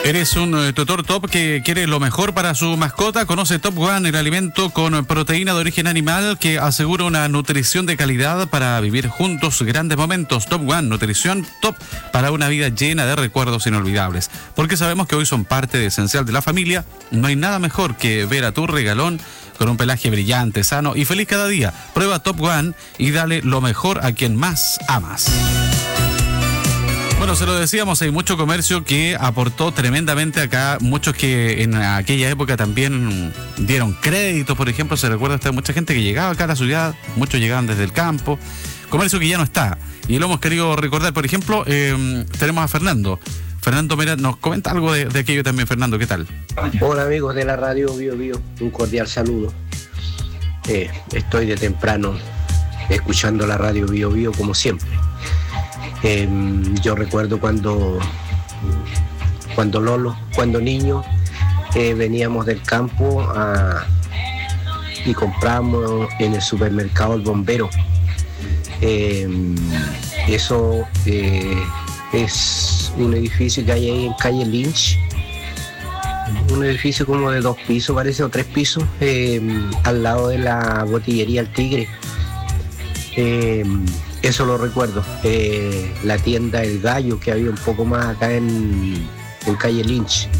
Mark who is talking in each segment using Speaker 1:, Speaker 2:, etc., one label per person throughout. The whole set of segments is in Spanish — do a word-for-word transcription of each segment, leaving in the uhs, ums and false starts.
Speaker 1: ¿Eres un eh, tutor top que quiere lo mejor para su mascota? Conoce Top One, el alimento con proteína de origen animal que asegura una nutrición de calidad para vivir juntos grandes momentos. Top One, nutrición top para una vida llena de recuerdos inolvidables. Porque sabemos que hoy son parte esencial de la familia. No hay nada mejor que ver a tu regalón con un pelaje brillante, sano y feliz cada día. Prueba Top One y dale lo mejor a quien más amas. Bueno, se lo decíamos, hay mucho comercio que aportó tremendamente acá, muchos que en aquella época también dieron créditos, por ejemplo, se recuerda hasta mucha gente que llegaba acá a la ciudad, muchos llegaban desde el campo, comercio que ya no está, y lo hemos querido recordar. Por ejemplo, eh, tenemos a Fernando. Fernando, mira, nos comenta algo de, de aquello también. Fernando, ¿qué tal?
Speaker 2: Hola amigos de la radio Bio Bio, un cordial saludo. Eh, estoy de temprano escuchando la radio Bio Bio como siempre. Eh, yo recuerdo cuando, cuando Lolo, cuando niño, eh, veníamos del campo a, y compramos en el supermercado El Bombero. Eh, eso eh, es un edificio que hay ahí en calle Lynch, un edificio como de dos pisos, parece, o tres pisos, eh, al lado de la botillería El Tigre. Eh, Eso lo recuerdo. Eh, la tienda El Gallo, que había un poco más acá en, en calle Lynch.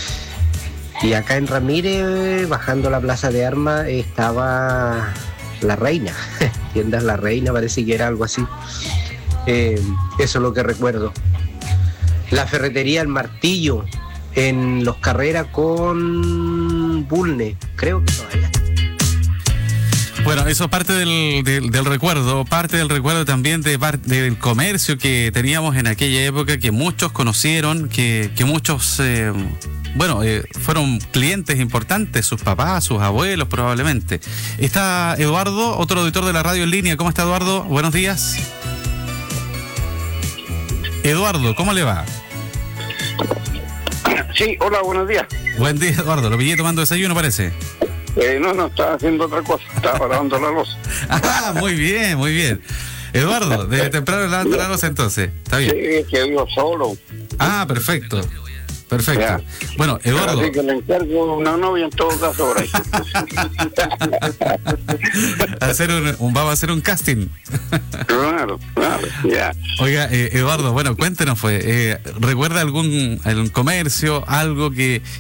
Speaker 2: Y acá en Ramírez, bajando la plaza de Armas, estaba La Reina. Tiendas La Reina, parece que era algo así. Eh, eso es lo que recuerdo. La ferretería El Martillo, en Los Carreras con Bulne. Creo que todavía.
Speaker 1: Bueno, eso es parte del, del, del recuerdo, parte del recuerdo también de, del comercio que teníamos en aquella época, que muchos conocieron, que, que muchos, eh, bueno, eh, fueron clientes importantes, sus papás, sus abuelos probablemente. Está Eduardo, otro auditor de la radio en línea. ¿Cómo está, Eduardo? Buenos días. Eduardo, ¿cómo le va?
Speaker 3: Sí, hola, buenos días.
Speaker 1: Buen día, Eduardo. Lo pillé tomando desayuno, parece.
Speaker 3: Eh, no, no, estaba haciendo otra cosa, estaba lavando la loza.
Speaker 1: Ah, muy bien, muy bien. Eduardo, desde temprano lavando la loza entonces, está bien.
Speaker 3: Sí, es que vivo solo.
Speaker 1: Ah, perfecto, perfecto.
Speaker 3: Ya.
Speaker 1: Bueno, Eduardo.
Speaker 3: Así que le encargo una novia en todo caso por ahí.
Speaker 1: hacer un, un, vamos a hacer un casting.
Speaker 3: Claro, claro, ya.
Speaker 1: Oiga, eh, Eduardo, bueno, cuéntenos, fue, eh, ¿recuerda algún, algún comercio, algo que,